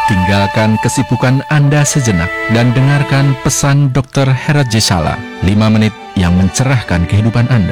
Tinggalkan kesibukan Anda sejenak dan dengarkan pesan Dr. Herat J. Sala, 5 menit yang mencerahkan kehidupan Anda.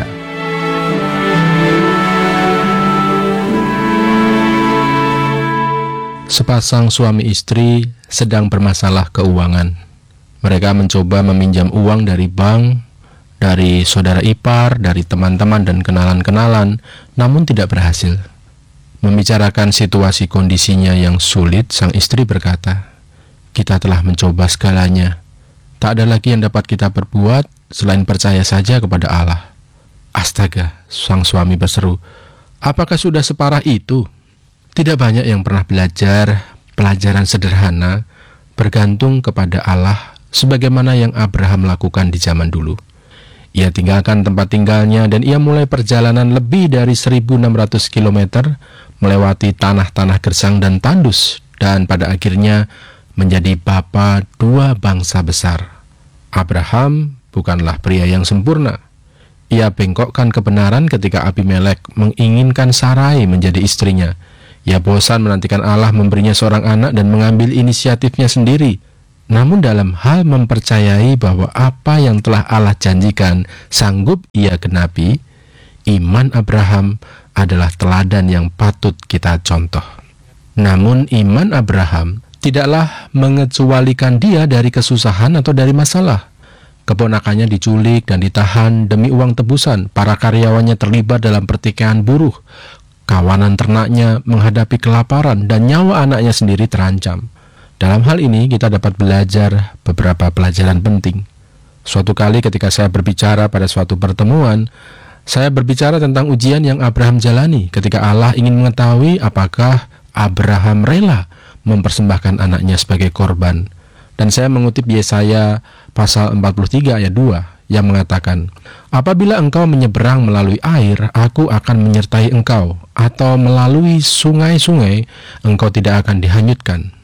Sepasang suami istri sedang bermasalah keuangan. Mereka mencoba meminjam uang dari bank, dari saudara ipar, dari teman-teman dan kenalan-kenalan, namun tidak berhasil. Membicarakan situasi kondisinya yang sulit, sang istri berkata, "Kita telah mencoba segalanya. Tak ada lagi yang dapat kita perbuat selain percaya saja kepada Allah." "Astaga," sang suami berseru, "apakah sudah separah itu?" Tidak banyak yang pernah belajar pelajaran sederhana bergantung kepada Allah sebagaimana yang Abraham lakukan di zaman dulu. Ia tinggalkan tempat tinggalnya dan ia mulai perjalanan lebih dari 1.600 km melewati tanah-tanah gersang dan tandus, dan pada akhirnya menjadi bapa 2 bangsa besar. Abraham bukanlah pria yang sempurna. Ia bengkokkan kebenaran ketika Abimelek menginginkan Sarai menjadi istrinya. Ia bosan menantikan Allah memberinya seorang anak dan mengambil inisiatifnya sendiri. Namun dalam hal mempercayai bahwa apa yang telah Allah janjikan sanggup ia genapi, iman Abraham adalah teladan yang patut kita contoh. Namun iman Abraham tidaklah mengecualikan dia dari kesusahan atau dari masalah. Keponakannya diculik dan ditahan demi uang tebusan. Para karyawannya terlibat dalam pertikaian buruh. Kawanan ternaknya menghadapi kelaparan dan nyawa anaknya sendiri terancam. Dalam hal ini kita dapat belajar beberapa pelajaran penting. Suatu kali ketika saya berbicara pada suatu pertemuan, saya berbicara tentang ujian yang Abraham jalani ketika Allah ingin mengetahui apakah Abraham rela mempersembahkan anaknya sebagai korban. Dan saya mengutip Yesaya pasal 43 ayat 2 yang mengatakan, "Apabila engkau menyeberang melalui air, aku akan menyertai engkau, atau melalui sungai-sungai, engkau tidak akan dihanyutkan."